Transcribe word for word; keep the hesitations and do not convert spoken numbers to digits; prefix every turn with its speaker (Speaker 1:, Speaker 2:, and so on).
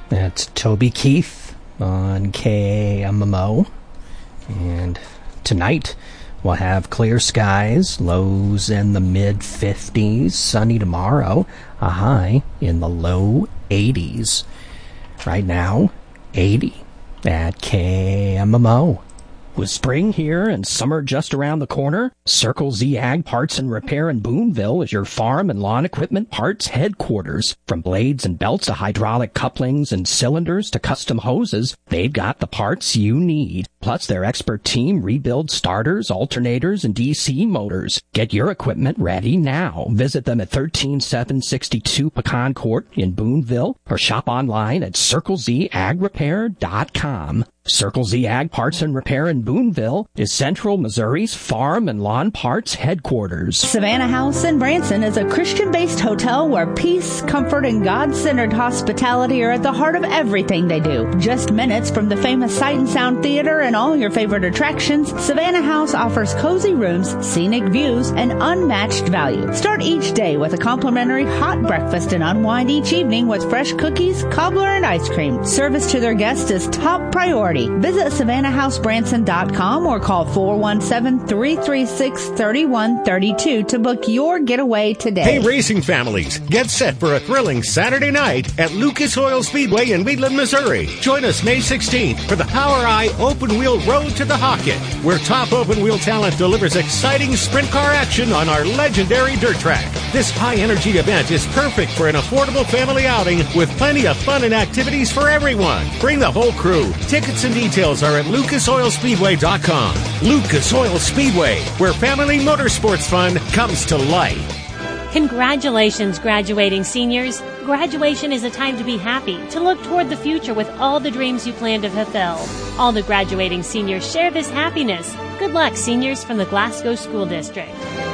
Speaker 1: That's Toby Keith on K M M O. And tonight we'll have clear skies, lows in the mid fifties, sunny tomorrow, a high in the low eighties. Right now, eighty at K M M O. With spring here and summer just around the corner, Circle Z Ag Parts and Repair in Boonville is your farm and lawn equipment parts headquarters. From blades and belts to hydraulic couplings and cylinders to custom hoses, they've got the parts you need. Plus, their expert team rebuilds starters, alternators, and D C motors. Get your equipment ready now. Visit them at thirteen seven sixty-two Pecan Court in Boonville or shop online at circle z ag repair dot com. Circle Z Ag Parts and Repair in Boonville is Central Missouri's farm and lawn parts headquarters.
Speaker 2: Savannah House in Branson is a Christian-based hotel where peace, comfort, and God-centered hospitality are at the heart of everything they do. Just minutes from the famous Sight and Sound Theater and all your favorite attractions, Savannah House offers cozy rooms, scenic views, and unmatched value. Start each day with a complimentary hot breakfast and unwind each evening with fresh cookies, cobbler, and ice cream. Service to their guests is top priority. Visit savannah house branson dot com or call four one seven, three three six, three one three two to book your getaway today.
Speaker 3: Hey, racing families, get set for a thrilling Saturday night at Lucas Oil Speedway in Wheatland, Missouri. Join us May sixteenth for the Power Eye Open Wheel Road to the Hocket, where top open wheel talent delivers exciting sprint car action on our legendary dirt track. This high-energy event is perfect for an affordable family outing with plenty of fun and activities for everyone. Bring the whole crew. Tickets and details are at lucas oil speedway dot com. Lucas Oil Speedway, where family motorsports fun comes to life.
Speaker 4: Congratulations, graduating seniors. Graduation is a time to be happy, to look toward the future with all the dreams you plan to fulfill. All the graduating seniors share this happiness. Good luck, seniors from the Glasgow School District.